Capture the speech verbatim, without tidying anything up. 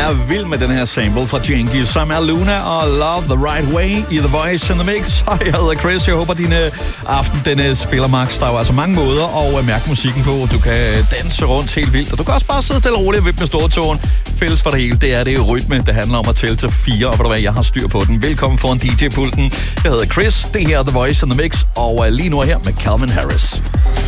er vild med den her sample fra Django, som er Luna og Love the Right Way i The Voice in the Mix. Hej, jeg hedder Chris. Jeg håber, din aften den spiller max. Der er jo altså mange måder at mærke musikken på. Du kan danse rundt helt vildt, og du kan også bare sidde stille og roligt og vippe med stortåen. Fælles for det hele, det er det rytme. Det handler om at tælle til fire, og ved du hvad, jeg har styr på den. Velkommen foran D J-pulten. Jeg hedder Chris. Det her er The Voice in the Mix, og lige nu er her med Calvin Harris.